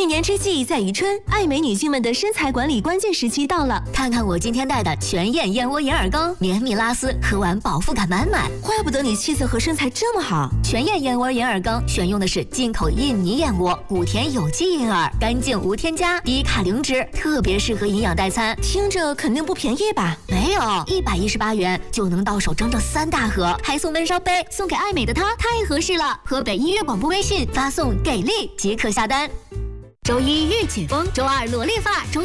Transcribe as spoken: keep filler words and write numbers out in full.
一年之计在于春，爱美女性们的身材管理关键时期到了。 看看我今天带的全燕燕窝银耳羹，绵密拉丝，喝完饱腹感满满。 怪不得你气色和身材这么好。 全燕燕窝银耳羹选用的是进口印尼燕窝，谷田有机银耳，干净无添加，低卡零脂，特别适合营养代餐。 听着肯定不便宜吧？ 没有，一百一十八元就能到手整整三大盒，还送闷烧杯，送给爱美的她太合适了。河北音乐广播微信发送给力即可下单。周一御姐风，周二萝莉发，周